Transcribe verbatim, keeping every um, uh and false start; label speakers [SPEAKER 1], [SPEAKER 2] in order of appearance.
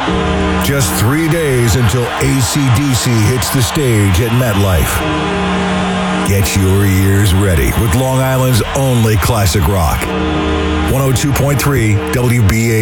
[SPEAKER 1] Just three days until A C D C hits the stage at MetLife. Get your ears ready with Long Island's only classic rock. one oh two point three W B A